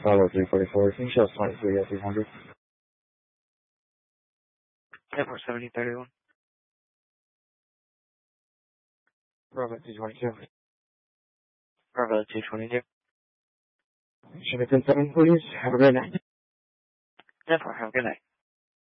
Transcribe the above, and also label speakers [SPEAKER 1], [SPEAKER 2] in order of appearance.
[SPEAKER 1] Bravo 344, can you show us 23 at 300?
[SPEAKER 2] Airport 7031.
[SPEAKER 1] Bravo 222.
[SPEAKER 2] Bravo 222.
[SPEAKER 1] Should I 10-7, please? Have a great night.
[SPEAKER 2] Airport, have a good night.